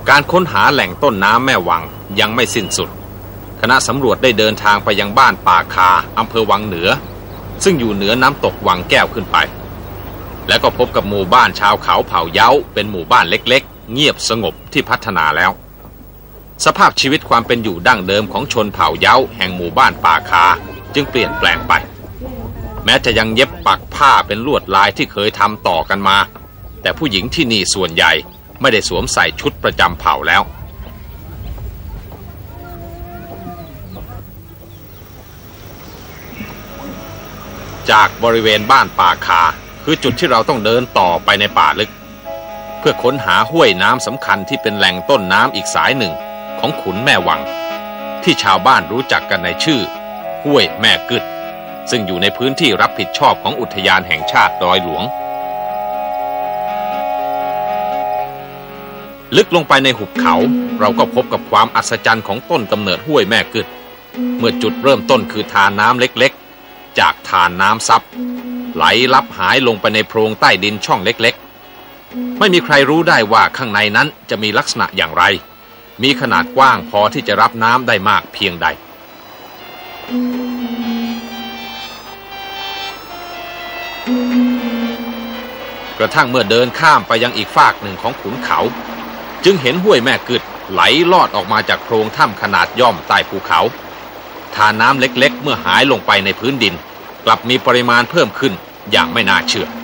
การค้นหาแหล่งต้นน้ำแม่วังยังไม่สิ้นสุดคณะสำรวจได้เดินทางไปยังบ้านป่าคาอำเภอวังเหนือซึ่งอยู่เหนือน้ำตกวังแก้วขึ้นไปและก็พบกับหมู่บ้านชาวเขาเผ่าเย้าเป็นหมู่บ้านเล็กๆเงียบสงบที่พัฒนาแล้วสภาพชีวิตความเป็นอยู่ดั้งเดิมของชนเผ่าเย้าแห่งหมู่บ้านป่าคาจึงเปลี่ยนแปลงไปแม้จะยังเย็บปักผ้าเป็นลวดลายที่เคยทำต่อกันมาแต่ผู้หญิงที่นี่ส่วนใหญ่ไม่ได้สวมใส่ชุดประจำเผ่าแล้วจากบริเวณบ้านป่าคาคือจุดที่เราต้องเดินต่อไปในป่าลึกเพื่อค้นหาห้วยน้ำสำคัญที่เป็นแหล่งต้นน้ำอีกสายหนึ่งของขุนแม่วังที่ชาวบ้านรู้จักกันในชื่อห้วยแม่กึดซึ่งอยู่ในพื้นที่รับผิดชอบของอุทยานแห่งชาติดอยหลวงลึกลงไปในหุบเขาเราก็พบกับความอัศจรรย์ของต้นกำเนิดห้วยแม่กึดเมื่อจุดเริ่มต้นคือทานน้ำเล็กๆจากทานน้ำซับไหลลับหายลงไปในโพรงใต้ดินช่องเล็กๆไม่มีใครรู้ได้ว่าข้างในนั้นจะมีลักษณะอย่างไรมีขนาดกว้างพอที่จะรับน้ำได้มากเพียงใดกระทั่งเมื่อเดินข้ามไปยังอีกฟากหนึ่งของขุนเขาจึงเห็นห้วยแม่กึดไหลลอดออกมาจากโพรงถ้ำขนาดย่อมใต้ภูเขาทานน้ำเล็กๆเมื่อหายลงไปในพื้นดินกลับมีปริมาณเพิ่มขึ้นอย่างไม่น่าเชื่อ